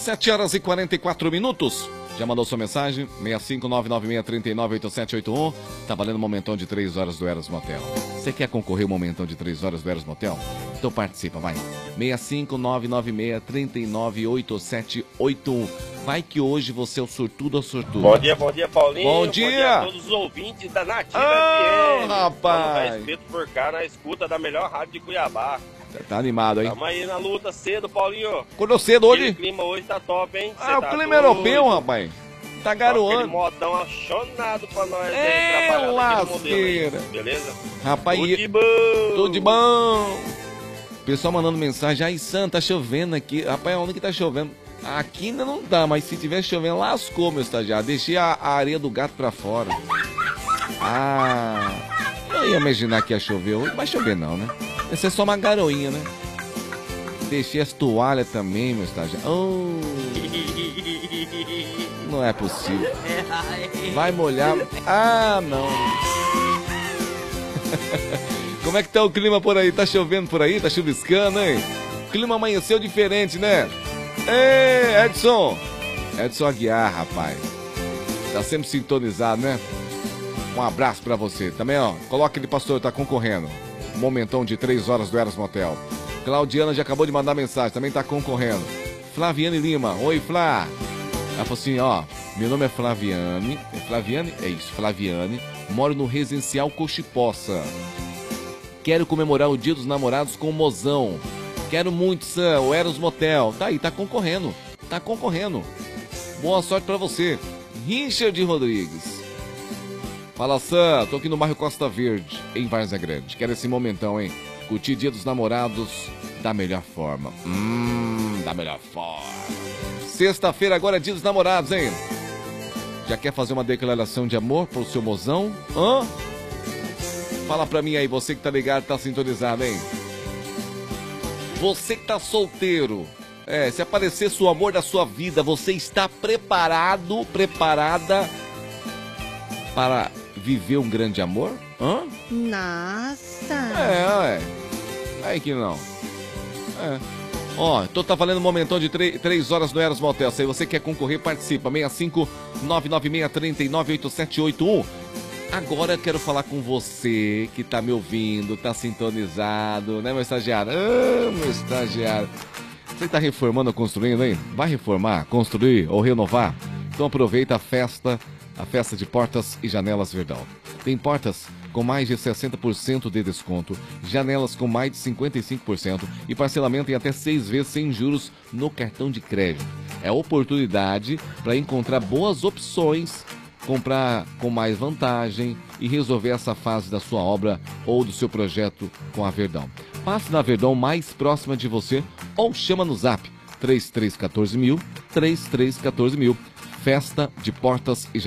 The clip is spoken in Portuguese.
7 horas e 44 minutos. Já mandou sua mensagem? 65996398781. Tá valendo um momentão de 3 horas do Eros Motel. Você quer concorrer ao momentão de 3 horas do Eros Motel? Então participa, vai. 65996398781. Vai que hoje você é o sortudo ou sortudo. Bom dia, Paulinho. Bom dia a todos os ouvintes da Nativa FM. Rapaz. Respeito por cá na escuta da melhor rádio de Cuiabá. Tá animado, hein? Tamo aí na luta cedo, Paulinho. Acordou cedo hoje? O clima hoje tá top, hein? O clima europeu, rapaz. Tá garoando. Aquele modão achonado pra nós. Lasqueira. Beleza? Rapaz, tudo de bom. Tudo de bom. Pessoal mandando mensagem. Ai, Sam, tá chovendo aqui. Rapaz, onde que tá chovendo? Aqui ainda não tá, mas se tiver chovendo, lascou, meu estagiário. Deixei a areia do gato pra fora. Eu ia imaginar que ia chover hoje, mas chover não, né? Essa é só uma garoinha, né? Deixei as toalhas também, meu estagiário. Não é possível. Vai molhar. Não. Como é que tá o clima por aí? Tá chovendo por aí? Tá chuviscando, hein? O clima amanheceu diferente, né? Ei, Edson Aguiar, rapaz. Tá sempre sintonizado, né? Um abraço pra você. Também, ó, coloca aquele pastor, tá concorrendo. Um momentão de 3 horas do Eros Motel. Claudiana já acabou de mandar mensagem, também tá concorrendo. Flaviane Lima, oi, Flá. Ela falou assim, ó, meu nome é Flaviane. É Flaviane? É isso, Flaviane. Moro no Residencial Cochipoça. Quero comemorar o Dia dos Namorados com o mozão. Quero muito, Sam, o Eros Motel. Tá aí, tá concorrendo. Tá concorrendo. Boa sorte pra você. Richard Rodrigues. Fala, Sam, tô aqui no bairro Costa Verde, em Várzea Grande. Quero esse momentão, hein? Curtir Dia dos Namorados da melhor forma. Da melhor forma. Sexta-feira agora é Dia dos Namorados, hein? Já quer fazer uma declaração de amor pro seu mozão? Fala pra mim aí, você que tá ligado, tá sintonizado, hein? Você que tá solteiro, se aparecer o amor da sua vida, você está preparada para viver um grande amor? Nossa! Aí que não. Ó, então tá valendo um momentão de 3 horas no Eros Motel. Se você quer concorrer, participa. 65996398781. Agora eu quero falar com você que tá me ouvindo, tá sintonizado, né, meu estagiário? Meu estagiário. Você tá reformando ou construindo, hein? Vai reformar, construir ou renovar? Então aproveita a festa de portas e janelas Verdão. Tem portas com mais de 60% de desconto, janelas com mais de 55% e parcelamento em até 6 vezes sem juros no cartão de crédito. É oportunidade para encontrar boas opções, comprar com mais vantagem e resolver essa fase da sua obra ou do seu projeto com a Verdão. Passe na Verdão mais próxima de você ou chama no zap 3314.000, 3314.000. Festa de portas e